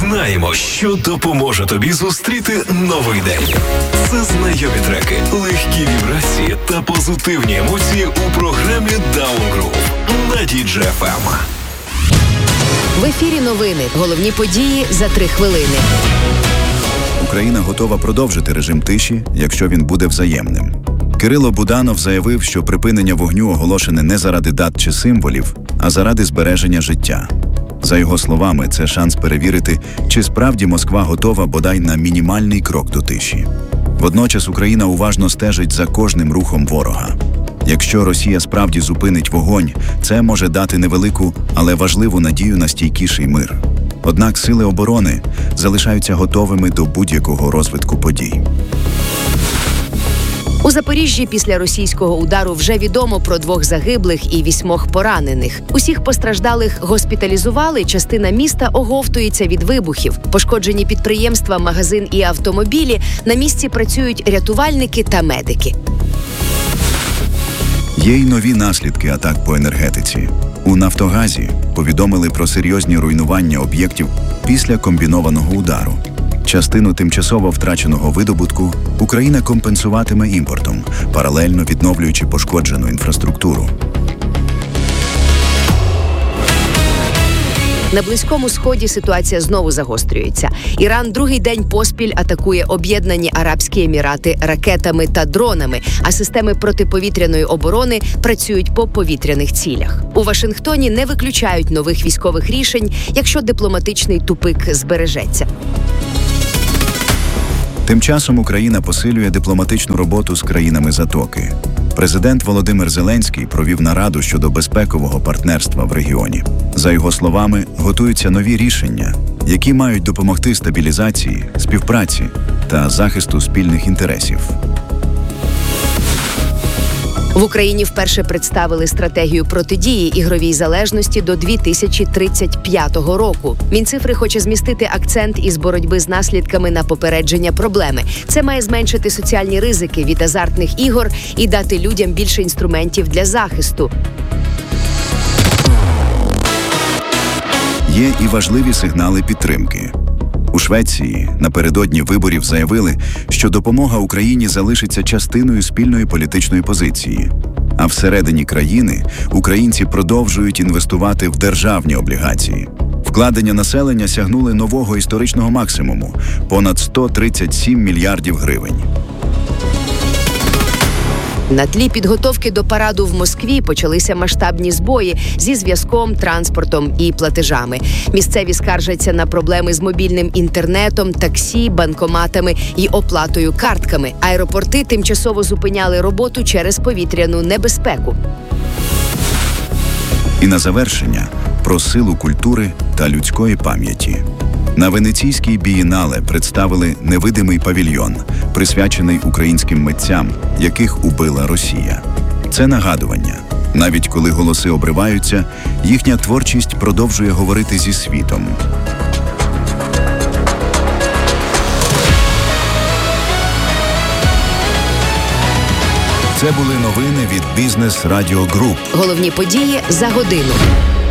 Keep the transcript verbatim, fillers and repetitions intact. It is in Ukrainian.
знаємо, що допоможе тобі зустріти новий день. Це знайомі треки, легкі вібрації та позитивні емоції у програмі Down Groove на ді джей еф ем. В ефірі новини. Головні події за три хвилини. Україна готова продовжити режим тиші, якщо він буде взаємним. Кирило Буданов заявив, що припинення вогню оголошене не заради дат чи символів, а заради збереження життя. За його словами, це шанс перевірити, чи справді Москва готова бодай на мінімальний крок до тиші. Водночас Україна уважно стежить за кожним рухом ворога. Якщо Росія справді зупинить вогонь, це може дати невелику, але важливу надію на стійкіший мир. Однак сили оборони залишаються готовими до будь-якого розвитку подій. У Запоріжжі після російського удару вже відомо про двох загиблих і вісьмох поранених. Усіх постраждалих госпіталізували, частина міста оговтується від вибухів. Пошкоджені підприємства, магазин і автомобілі. На місці працюють рятувальники та медики. Є й нові наслідки атак по енергетиці. У «Нафтогазі» повідомили про серйозні руйнування об'єктів після комбінованого удару. Частину тимчасово втраченого видобутку Україна компенсуватиме імпортом, паралельно відновлюючи пошкоджену інфраструктуру. На Близькому Сході ситуація знову загострюється. Іран другий день поспіль атакує Об'єднані Арабські Емірати ракетами та дронами, а системи протиповітряної оборони працюють по повітряних цілях. У Вашингтоні не виключають нових військових рішень, якщо дипломатичний тупик збережеться. Тим часом Україна посилює дипломатичну роботу з країнами Затоки. Президент Володимир Зеленський провів нараду щодо безпекового партнерства в регіоні. За його словами, готуються нові рішення, які мають допомогти стабілізації, співпраці та захисту спільних інтересів. В Україні вперше представили стратегію протидії ігровій залежності до дві тисячі тридцять п'ятого року. Мінцифри хоче змістити акцент із боротьби з наслідками на попередження проблеми. Це має зменшити соціальні ризики від азартних ігор і дати людям більше інструментів для захисту. Є і важливі сигнали підтримки. У Швеції напередодні виборів заявили, що допомога Україні залишиться частиною спільної політичної позиції. А всередині країни українці продовжують інвестувати в державні облігації. Вкладення населення сягнули нового історичного максимуму – понад сто тридцять сім мільярдів гривень. На тлі підготовки до параду в Москві почалися масштабні збої зі зв'язком, транспортом і платежами. Місцеві скаржаться на проблеми з мобільним інтернетом, таксі, банкоматами і оплатою картками. Аеропорти тимчасово зупиняли роботу через повітряну небезпеку. І на завершення – про силу культури та людської пам'яті. На Венеційській бієнале представили невидимий павільйон, присвячений українським митцям, яких убила Росія. Це нагадування. Навіть коли голоси обриваються, їхня творчість продовжує говорити зі світом. Це були новини від Business Radio Group. Головні події за годину.